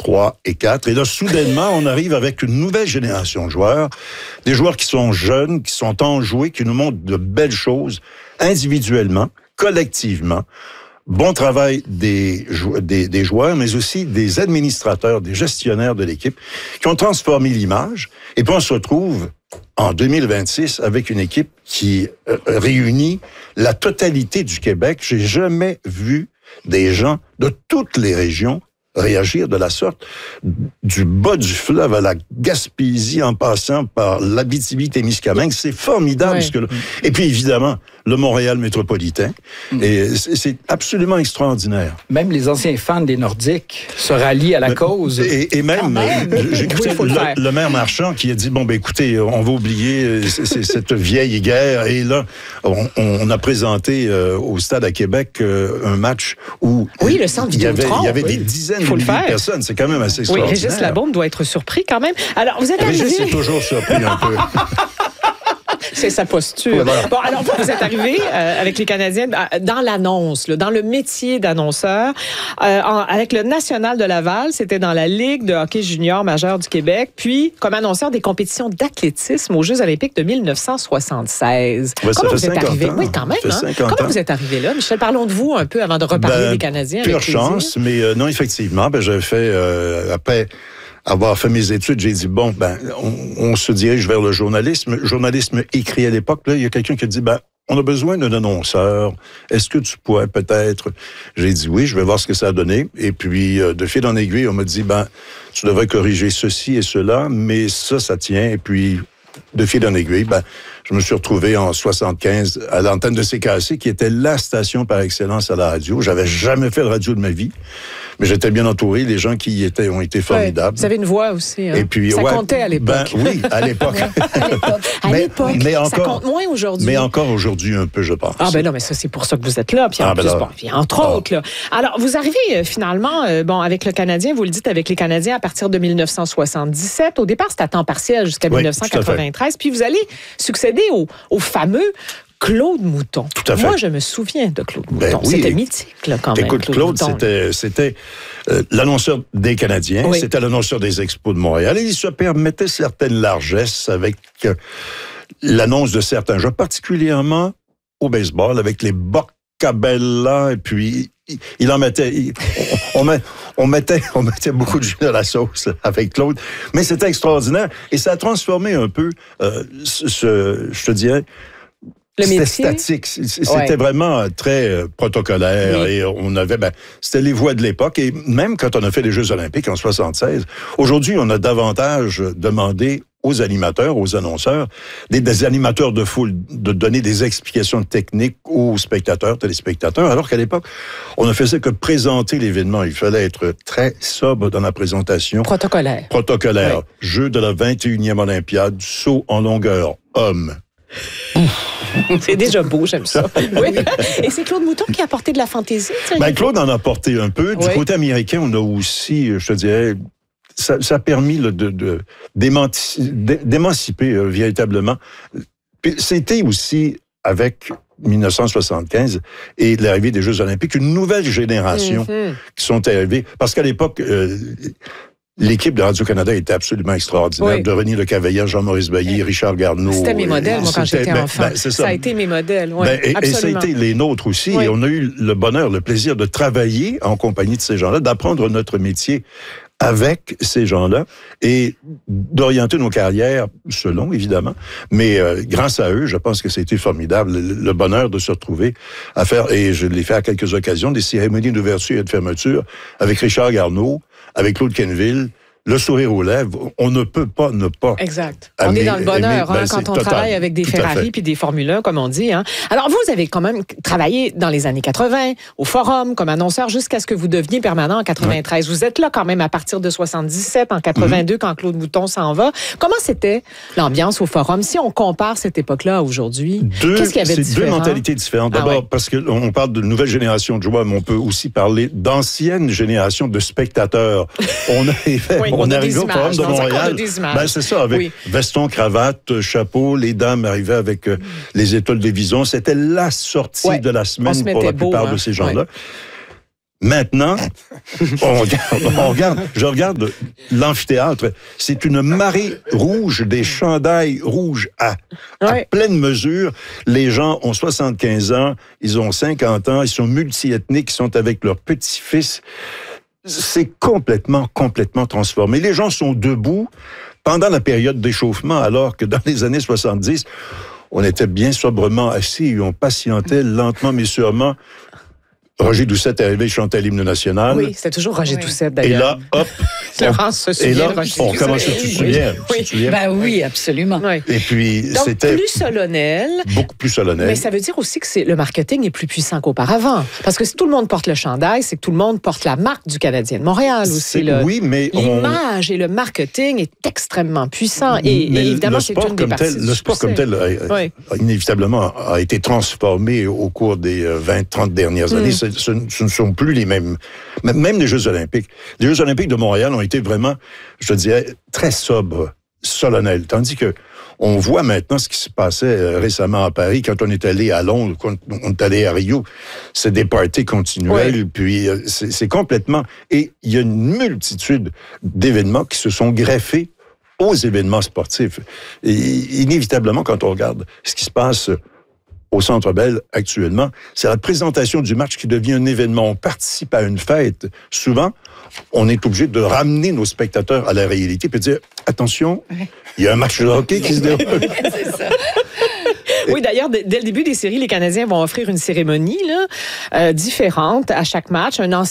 3 et 4. Et là, soudainement, on arrive avec une nouvelle génération de joueurs. Des joueurs qui sont jeunes, qui sont enjoués, qui nous montrent de belles choses individuellement, collectivement. Bon travail des joueurs, mais aussi des administrateurs, des gestionnaires de l'équipe qui ont transformé l'image. Et puis on se retrouve en 2026 avec une équipe qui réunit la totalité du Québec. J'ai jamais vu des gens de toutes les régions réagir de la sorte, du bas du fleuve à la Gaspésie en passant par l'Abitibi-Témiscamingue. C'est formidable. Ouais. Et puis évidemment, le Montréal métropolitain. Et c'est absolument extraordinaire. Même les anciens fans des Nordiques se rallient à la cause. Et même, j'ai écouté le maire Marchand qui a dit, bon, ben écoutez, on va oublier cette vieille guerre. Et là, on a présenté au Stade à Québec un match où oui, le centre il y avait des dizaines de milliers de personnes. C'est quand même assez extraordinaire. Oui, Régis Labaume doit être surpris quand même. Alors, vous êtes arrivé... Régis est toujours surpris un peu. C'est sa posture. Voilà. Bon, alors vous êtes arrivé avec les Canadiens dans l'annonce, dans le métier d'annonceur, avec le National de Laval, c'était dans la Ligue de hockey junior majeur du Québec, puis comme annonceur des compétitions d'athlétisme aux Jeux olympiques de 1976. Ouais, comment vous êtes arrivé? Ans. Oui, quand même. Comment vous êtes arrivé là? Michel, parlons de vous un peu avant de reparler des Canadiens. Pure chance, mais non, effectivement, j'avais fait, après avoir fait mes études, j'ai dit, bon, on se dirige vers le journalisme. Journalisme écrit à l'époque, là, il y a quelqu'un qui a dit, on a besoin d'un annonceur. Est-ce que tu pourrais peut-être... J'ai dit oui, je vais voir ce que ça a donné. Et puis, de fil en aiguille, on m'a dit, tu devrais corriger ceci et cela, mais ça tient. Et puis, de fil en aiguille, je me suis retrouvé en 75 à l'antenne de CKC, qui était la station par excellence à la radio. J'avais jamais fait de radio de ma vie, mais j'étais bien entouré. Les gens qui y étaient ont été formidables. Ouais, vous avez une voix aussi. Hein? Et puis, ça comptait à l'époque. Oui, à l'époque. Mais ça compte moins aujourd'hui. Mais encore aujourd'hui un peu, je pense. Ah non, mais ça, c'est pour ça que vous êtes là. Puis en plus, puis entre autres. Là. Alors, vous arrivez finalement, avec le Canadien, vous le dites avec les Canadiens à partir de 1977. Au départ, c'était à temps partiel jusqu'à 1993. Puis vous allez succéder au fameux Claude Mouton. Tout à fait. Moi, je me souviens de Claude Mouton. Oui. C'était mythique, là, quand même. Écoute, Claude c'était l'annonceur des Canadiens, c'était l'annonceur des Expos de Montréal, et il se permettait certaines largesses avec l'annonce de certains jeux, particulièrement au baseball, avec les Boccabella, et puis il en mettait... On mettait beaucoup de jus dans la sauce avec Claude, mais c'était extraordinaire, et ça a transformé un peu, je te dirais... C'était statique. C'était vraiment très protocolaire. Oui. Et on avait, c'était les voix de l'époque. Et même quand on a fait les Jeux olympiques en 76, aujourd'hui, on a davantage demandé aux animateurs, aux annonceurs, des animateurs de foule, de donner des explications techniques aux spectateurs, téléspectateurs, alors qu'à l'époque, on ne faisait que présenter l'événement. Il fallait être très sobre dans la présentation. Protocolaire. Oui. Jeux de la 21e Olympiade, saut en longueur, homme. C'est déjà beau, j'aime ça. Oui. Et c'est Claude Mouton qui a apporté de la fantaisie. Claude en a apporté un peu. Du côté américain, on a aussi, je te dirais, ça a permis d'émanciper véritablement. C'était aussi avec 1975 et l'arrivée des Jeux olympiques, une nouvelle génération qui sont arrivées. Parce qu'à l'époque... l'équipe de Radio-Canada était absolument extraordinaire. De René Lecavaillant, Jean-Maurice Bailly, Richard Garneau. C'était mes modèles, moi, quand j'étais enfant. Ça a été mes modèles, et ça a été les nôtres aussi. Et on a eu le bonheur, le plaisir de travailler en compagnie de ces gens-là, d'apprendre notre métier avec ces gens-là et d'orienter nos carrières selon, évidemment. Mais grâce à eux, je pense que c'était formidable. Le bonheur de se retrouver à faire, et je l'ai fait à quelques occasions, des cérémonies d'ouverture et de fermeture avec Richard Garneau, avec Claude Kenville, le sourire aux lèvres, on ne peut pas ne pas. Exact. On est dans le bonheur quand on travaille avec des Ferrari puis des Formule 1, comme on dit. Hein. Alors, vous avez quand même travaillé dans les années 80, au Forum, comme annonceur, jusqu'à ce que vous deveniez permanent en 93. Vous êtes là quand même à partir de 77, en 82, quand Claude Mouton s'en va. Comment c'était l'ambiance au Forum? Si on compare cette époque-là à aujourd'hui, qu'est-ce qu'il y avait de différent? C'est deux mentalités différentes. D'abord, parce qu'on parle de nouvelle génération de joueurs, mais on peut aussi parler d'ancienne génération de spectateurs. On arrivait au Forum de Montréal. C'est ça, avec veston, cravate, chapeau. Les dames arrivaient avec les étoiles de vision. C'était la sortie de la semaine pour la plupart de ces gens-là. Maintenant, je regarde l'amphithéâtre. C'est une marée rouge, des chandails rouges à pleine mesure. Les gens ont 75 ans, ils ont 50 ans, ils sont multiethniques, ils sont avec leurs petits-fils. C'est complètement transformé. Les gens sont debout pendant la période d'échauffement, alors que dans les années 70, on était bien sobrement assis et on patientait lentement mais sûrement. Roger Doucet est arrivé, il chantait l'hymne national. Oui, c'était toujours Roger Doucet, d'ailleurs. Et là, hop. Laurence se souvient de Roger Doucet. On commence à se souvenir. Ben oui, absolument. Oui. Et puis, donc, c'était plus solennel. Beaucoup plus solennel. Mais ça veut dire aussi que le marketing est plus puissant qu'auparavant. Parce que si tout le monde porte le chandail, c'est que tout le monde porte la marque du Canadien de Montréal aussi. Oui, mais l'image et le marketing est extrêmement puissant. Et évidemment, c'est une des parties le sport comme tel inévitablement a été transformé au cours des 20-30 dernières années. Ce ne sont plus les mêmes. Même les Jeux olympiques. Les Jeux olympiques de Montréal ont été vraiment, je dirais, très sobres, solennels. Tandis que on voit maintenant ce qui se passait récemment à Paris, quand on est allé à Londres, quand on est allé à Rio. C'est des parties continuelles, puis c'est complètement... Et il y a une multitude d'événements qui se sont greffés aux événements sportifs. Et inévitablement, quand on regarde ce qui se passe au Centre Bell actuellement, c'est la présentation du match qui devient un événement. On participe à une fête. Souvent, on est obligé de ramener nos spectateurs à la réalité et de dire, attention, il y a un match de hockey qui se déroule. C'est ça. Oui, d'ailleurs, dès le début des séries, les Canadiens vont offrir une cérémonie différente à chaque match. Un